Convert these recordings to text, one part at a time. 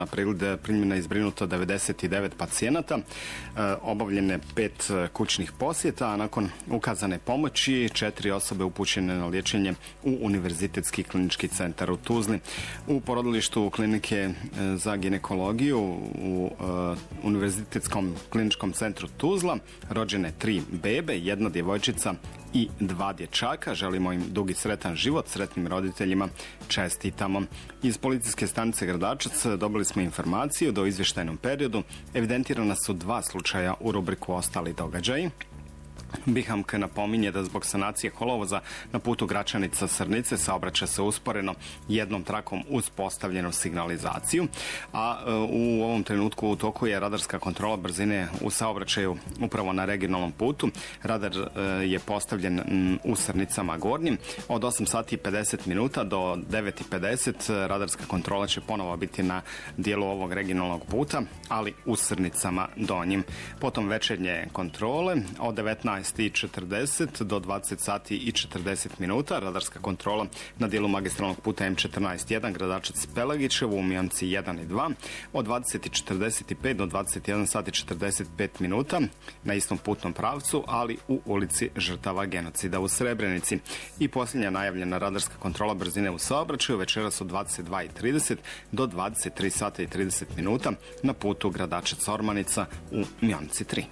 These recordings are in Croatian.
Na pregled primljena je zbrinuto 99 pacijenata, obavljene 5 kućnih posjeta, a nakon ukazane pomoći 4 osobe upućene na liječenje u Univerzitetski klinički centar u Tuzli. U porodilištu klinike za ginekologiju u Univerzitetskom kliničkom centru Tuzla rođene 3 bebe, 1 djevojčica i 2 dječaka. Želimo im dugi sretan život, sretnim roditeljima čestitamo. Iz policijske stanice Gradačac dobili smo informaciju da u izvještajnom periodu evidentirana su 2 slučaja u rubriku ostali događaji. Bihamk napominje da zbog sanacije kolovoza na putu Gračanica-Srnice saobraća se usporeno jednom trakom uz postavljenu signalizaciju, a u ovom trenutku u toku je radarska kontrola brzine u saobraćaju upravo na regionalnom putu. Radar je postavljen u Srnicama Gornjim. Od 8 sati i 50 minuta do 9:50 radarska kontrola će ponovo biti na dijelu ovog regionalnog puta, ali u Srnicama Donjim. Potom večernje kontrole od 19:40 do 20 sati i 40 minuta. Radarska kontrola na dijelu magistralnog puta M14-1 Gradačac-Pelagićevo u Mijanci 1 i 2 od 20:45 do 21 sati 45 minuta na istom putnom pravcu, ali u ulici žrtava genocida u Srebrenici. I posljednja najavljena radarska kontrola brzine u saobraćaju večeras od 22:30 do 23 sata i 30 minuta na putu Gradačac-Ormanica u Mijanci 3.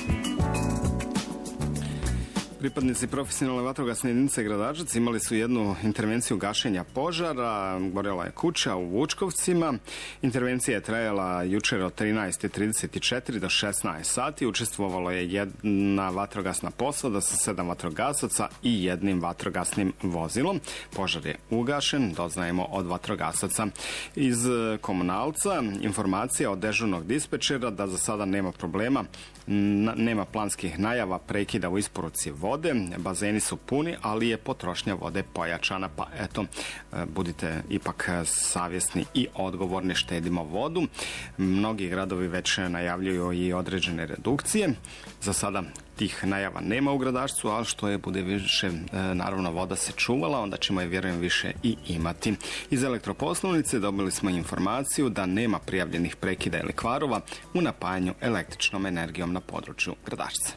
Pripadnici profesionalne vatrogasne jedinice Gradačac imali su jednu intervenciju gašenja požara. Gorjela je kuća u Vučkovcima. Intervencija je trajala jučer od 13:34 do 16 sati. Učestvovalo je jedna vatrogasna posada sa 7 vatrogasaca i 1 vatrogasnim vozilom. Požar je ugašen, doznajemo od vatrogasaca. Iz komunalca informacija od dežurnog dispečera da za sada nema problema, nema planskih najava prekida u isporuci vode. Bazeni su puni, ali je potrošnja vode pojačana, pa eto, budite ipak savjesni i odgovorni, štedimo vodu. Mnogi gradovi već najavljuju i određene redukcije. Za sada tih najava nema u Gradačcu, ali što je bude više, naravno, voda se čuvala, onda ćemo je, vjerujem, više i imati. Iz elektroposlovnice dobili smo informaciju da nema prijavljenih prekida ili kvarova u napajanju električnom energijom na području Gradačca.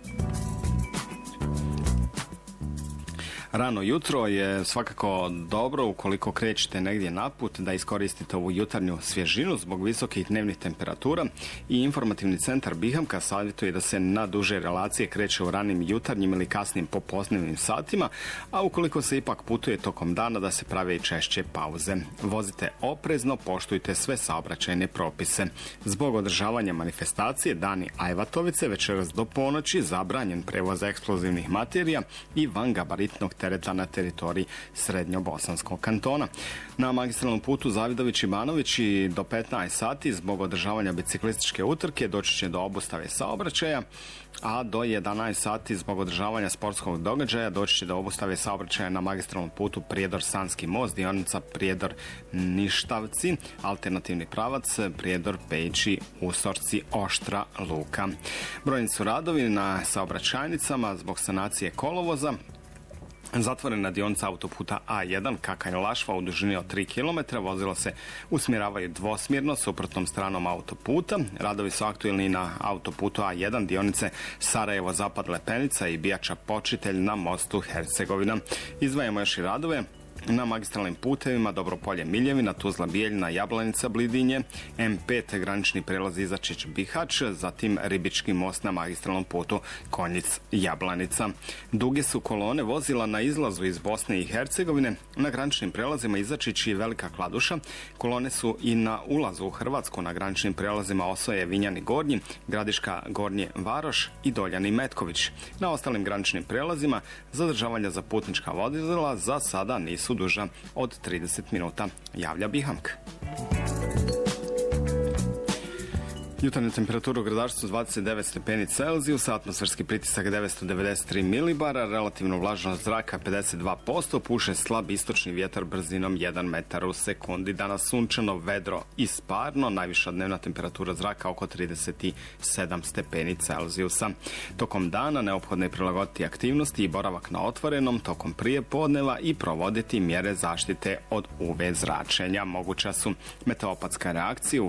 Rano jutro je svakako dobro ukoliko krećete negdje naput da iskoristite ovu jutarnju svježinu zbog visokih dnevnih temperatura i informativni centar Bihamka savjetuje da se na duže relacije kreće u ranim jutarnjim ili kasnim popodnevnim satima, a ukoliko se ipak putuje tokom dana da se prave i češće pauze. Vozite oprezno, poštujte sve saobraćajne propise. Zbog održavanja manifestacije Dani Ajvatovice večeras do ponoći zabranjen prevoz eksplozivnih materija i vangabaritnog tereta na teritoriji Srednjobosanskog kantona. Na magistralnom putu Zavidović-Ivanović i do 15 sati zbog održavanja biciklističke utrke doći će do obustave saobraćaja, a do 11 sati zbog održavanja sportskog događaja doći će do obustave saobraćaja na magistralnom putu Prijedor-Sanski most, dionica Prijedor-Ništavci, alternativni pravac Prijedor-Peći-Usorci-Oštra Luka. Brojni su radovi na saobraćajnicama zbog sanacije kolovoza. Zatvorena dionica autoputa A1 Kakanj-Lašva u dužini od 3 km. Vozila se usmjeravaju dvosmjerno suprotnom stranom autoputa. Radovi su aktualni na autoputu A1 dionice Sarajevo-Zapad-Lepenica i Bijača-Počitelj na mostu Hercegovina. Izdvajamo još i radove na magistralnim putevima Dobropolje-Miljevina, Tuzla-Bijeljina, Jablanica-Blidinje, M5 granični prelaz Izačić-Bihać, zatim Ribički most na magistralnom putu Konjic-Jablanica. Duge su kolone vozila na izlazu iz Bosne i Hercegovine na graničnim prelazima Izačić i Velika Kladuša. Kolone su i na ulazu u Hrvatsku na graničnim prelazima Osoje, Vinjani Gornji, Gradiška Gornje Varoš i Doljani Metković. Na ostalim graničnim prelazima zadržavanja za putnička vozila za sada nisu duža od 30 minuta, javlja Bihamk. Jutarnja temperatura u Gradačcu 29 stepeni Celzijusa, atmosferski pritisak 993 milibara, relativno vlažnost zraka 52%, puše slab istočni vjetar brzinom 1 metar u sekundi. Danas sunčano, vedro i sparno, najviša dnevna temperatura zraka oko 37 stepeni Celzijusa. Tokom dana neophodno je prilagoditi aktivnosti i boravak na otvorenom tokom prijepodneva i provoditi mjere zaštite od UV zračenja. Moguća su meteopatska reakcija u